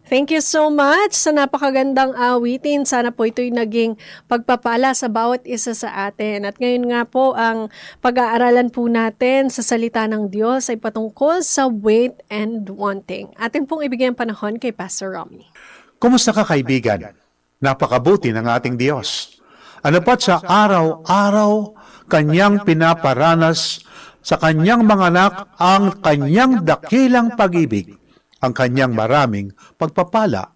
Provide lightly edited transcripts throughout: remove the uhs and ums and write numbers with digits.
Thank you so much sa napakagandang awitin. Sana po ito'y naging pagpapala sa bawat isa sa atin. At ngayon nga po, ang pag-aaralan po natin sa salita ng Diyos ay patungkol sa wait and wanting. Atin pong ibigay ang panahon kay Pastor Romy. Kumusta ka, kaibigan? Napakabuti ng ating Diyos. Ano pat sa araw-araw, Kanyang pinaparanas sa Kanyang mga anak ang Kanyang dakilang pag-ibig, ang Kanyang maraming pagpapala.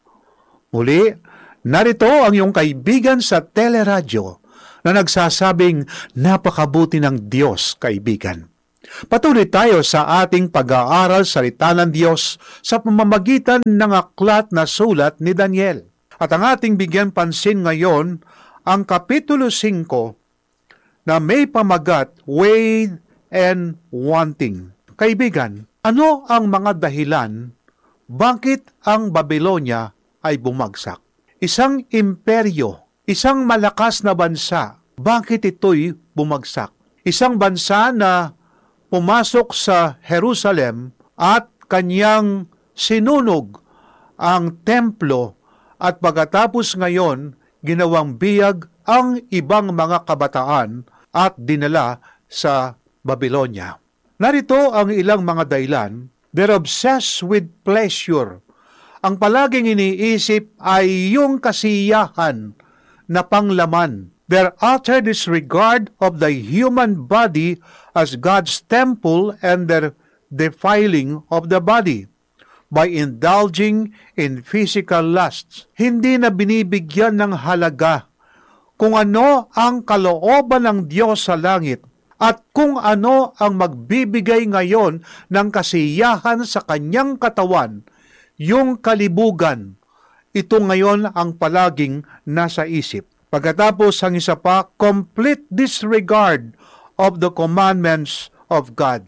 Muli, narito ang iyong kaibigan sa teleradyo na nagsasabing napakabuti ng Diyos, kaibigan. Patuloy tayo sa ating pag-aaral salita ng Diyos sa pamamagitan ng aklat na sulat ni Daniel. At ang ating bigyan pansin ngayon, ang Kapitulo 5 na may pamagat, wait and wanting. Kaibigan, ano ang mga dahilan bakit ang Babylonia ay bumagsak? Isang imperyo, isang malakas na bansa, bakit ito'y bumagsak? Isang bansa na pumasok sa Jerusalem at kanyang sinunog ang templo at pagkatapos ngayon, ginawang biyag ang ibang mga kabataan at dinala sa Babylonia. Narito ang ilang mga dahilan. They're obsessed with pleasure. Ang palaging iniisip ay yung kasiyahan na panglaman. Their utter disregard of the human body as God's temple and their defiling of the body by indulging in physical lusts. Hindi na binibigyan ng halaga kung ano ang kalooban ng Diyos sa langit at kung ano ang magbibigay ngayon ng kasiyahan sa kanyang katawan, yung kalibugan. Ito ngayon ang palaging nasa isip. Pagkatapos ang isa pa, complete disregard of the commandments of God.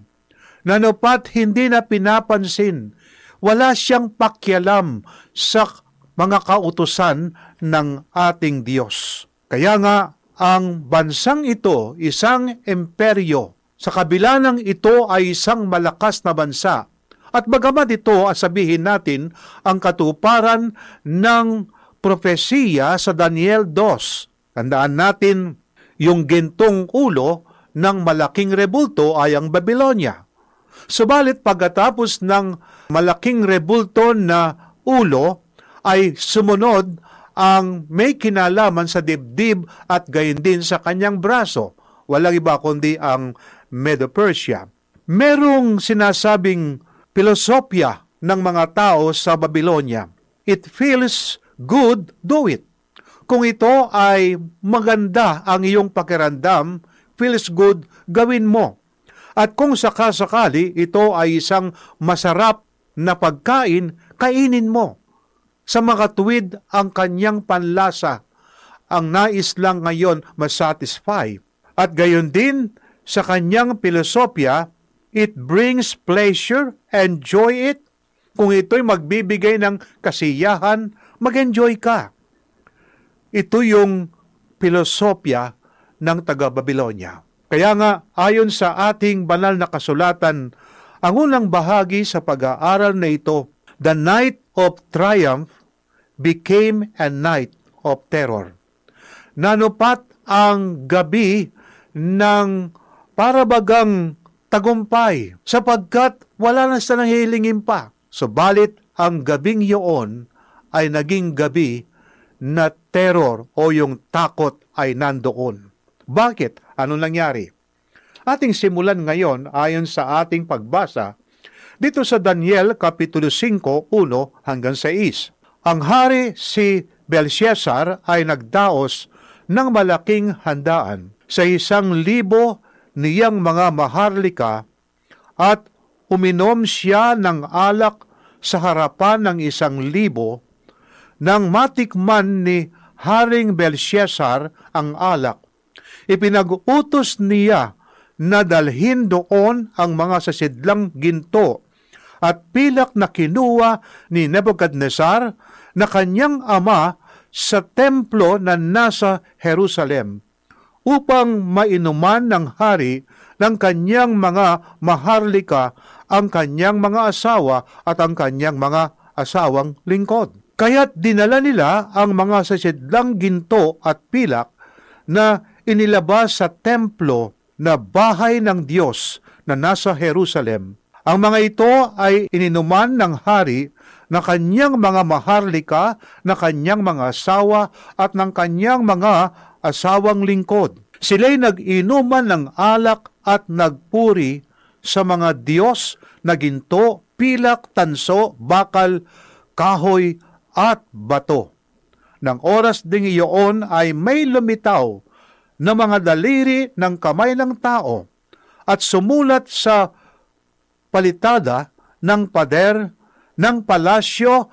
Nanopat hindi na pinapansin, wala siyang pakialam sa mga kautusan ng ating Diyos. Kaya nga, ang bansang ito, isang imperyo, sa kabila ng ito ay isang malakas na bansa. At bagamat ito, sabihin natin, ang katuparan ng propesiya sa Daniel 2. Tandaan natin, yung gintong ulo ng malaking rebulto ay ang Babylonia. Subalit pagkatapos ng malaking rebulto na ulo, ay sumunod ang may kinalaman sa dibdib at gayon din sa kanyang braso. Walang iba kundi ang Medo-Persia. Merong sinasabing pilosopya ng mga tao sa Babylonia. It feels good, do it. Kung ito ay maganda ang iyong pakiramdam, feels good, gawin mo. At kung sakasakali ito ay isang masarap na pagkain, kainin mo. Sa makatuwid ang kanyang panlasa, ang nais lang ngayon masatisfy. At gayon din sa kanyang pilosopya, it brings pleasure, enjoy it. Kung ito'y magbibigay ng kasiyahan, mag-enjoy ka. Ito yung pilosopya ng taga-Babylonia. Kaya nga, ayon sa ating banal na kasulatan, ang unang bahagi sa pag-aaral na ito, the night of triumph became a night of terror. Nanupat ang gabi ng parabagang tagumpay sapagkat wala na sa nanghihilingin pa. Subalit ang gabing iyon ay naging gabi na terror o yung takot ay nandoon. Bakit? Ano nangyari? Ating simulan ngayon ayon sa ating pagbasa dito sa Daniel Kapitulo 5, 1 hanggang 6. Ang hari si Belshazzar ay nagdaos ng malaking handaan sa 1,000 niyang mga maharlika at uminom siya ng alak sa harapan ng 1,000 nang matikman ni Haring Belshazzar ang alak. Ipinag-utos niya na dalhin doon ang mga sasidlang ginto at pilak na kinuha ni Nebuchadnezzar na kanyang ama sa templo na nasa Jerusalem upang mainuman ng hari ng kanyang mga maharlika, ang kanyang mga asawa at ang kanyang mga asawang lingkod. Kaya't dinala nila ang mga sasidlang ginto at pilak na inilabas sa templo na bahay ng Diyos na nasa Jerusalem. Ang mga ito ay ininuman ng hari na kanyang mga maharlika, na kanyang mga asawa at ng kanyang mga asawang lingkod. Sila'y nag-inuman ng alak at nagpuri sa mga Diyos na ginto, pilak, tanso, bakal, kahoy at bato. Nang oras ding iyon ay may lumitaw na mga daliri ng kamay ng tao at sumulat sa palitada ng pader ng palasyo